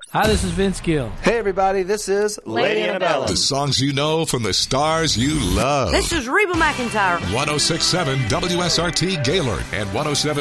Hi, this is Vince Gill. Hey, everybody, this is Lady Annabella. The songs you know from the stars you love. This is Reba McEntire. 106.7 WSRT Gaylord and 107.